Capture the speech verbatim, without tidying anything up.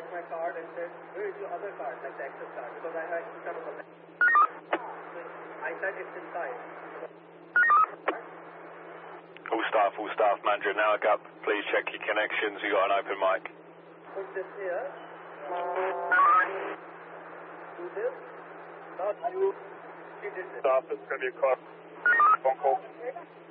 checked my card and said, where is your other card, like the access card? Because I had instead of a I said it's inside. All staff, all staff, Mandarin now up. Please check your connections. You got an open mic. Put this here. Do this. Now you. She did this. Staff, it's going to be a call. Phone call.